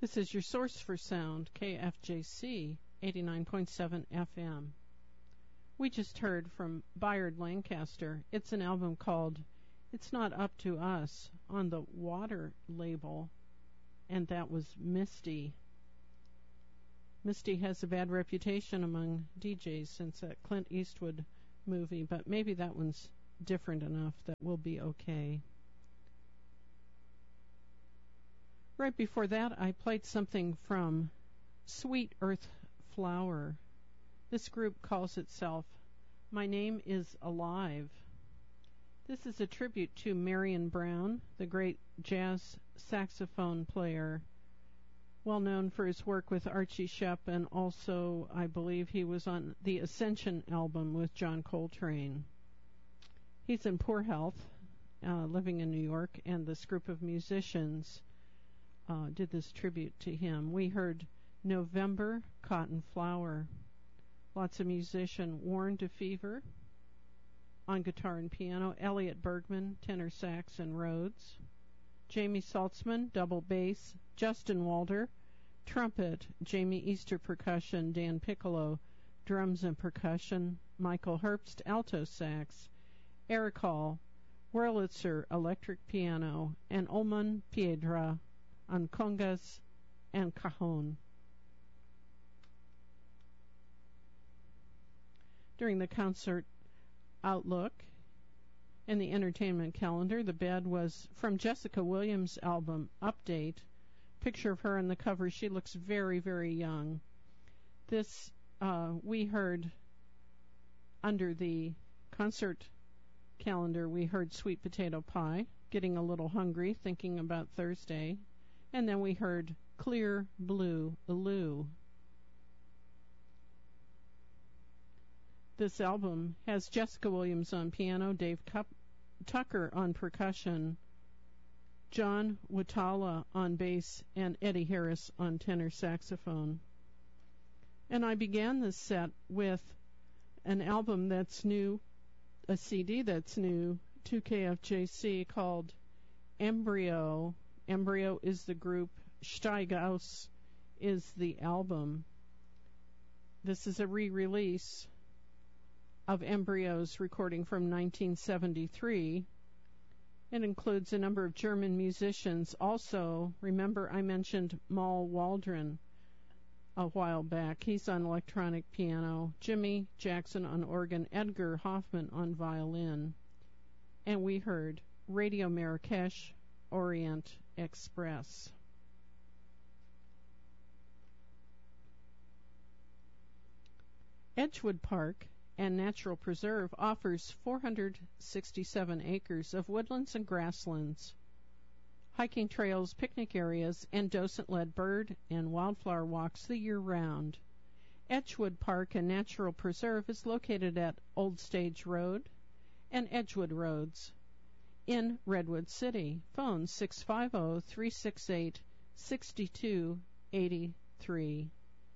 This is your source for sound, KFJC 89.7 FM. We just heard from Bayard Lancaster. It's an album called It's Not Up to Us on the Water label, and that was Misty. Misty has a bad reputation among DJs since that Clint Eastwood movie, but maybe that one's different enough that we'll be okay. Right before that, I played something from Sweet Earth Flower. This group calls itself My Name is Alive. This is a tribute to Marion Brown, the great jazz saxophone player, well known for his work with Archie Shepp, and also, I believe, he was on the Ascension album with John Coltrane. He's in poor health, living in New York, and this group of musicians did this tribute to him. We heard November Cotton Flower. Lots of musician Warren DeFever on guitar and piano, Elliot Bergman, tenor sax and Rhodes, Jamie Saltzman, double bass, Justin Walder, trumpet, Jamie Easter percussion, Dan Piccolo, drums and percussion, Michael Herbst, alto sax, Eric Hall, Wurlitzer, electric piano, and Olman Piedra on congas and cajon. During the concert outlook and the entertainment calendar, the bed was from Jessica Williams' album Update. Picture of her on the cover. She looks very, very young. This we heard under the concert calendar. We heard Sweet Potato Pie, Getting a Little Hungry, Thinking About Thursday, and then we heard Clear Blue Lou. This album has Jessica Williams on piano, Dave Tucker on percussion, John Watala on bass, and Eddie Harris on tenor saxophone. And I began this set with an album that's new, a CD that's new to KFJC called Embryo. Embryo is the group, Steigaus is the album. This is a re-release of Embryo's recording from 1973. It includes a number of German musicians. Also, remember I mentioned Mal Waldron a while back. He's on electronic piano, Jimmy Jackson on organ, Edgar Hoffman on violin. And we heard Radio Marrakesh, Orient Express. Edgewood Park and Natural Preserve offers 467 acres of woodlands and grasslands, hiking trails, picnic areas, and docent-led bird and wildflower walks the year round. Edgewood Park and Natural Preserve is located at Old Stage Road and Edgewood Roads in Redwood City. Phone 650-368-6283.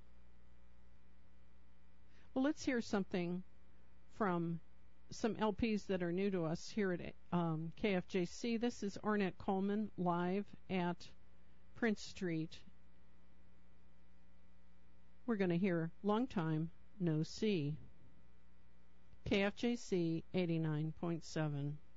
Well, let's hear something from some LPs that are new to us here at KFJC. This is Ornette Coleman live at Prince Street. We're going to hear Long Time No See. KFJC 89.7.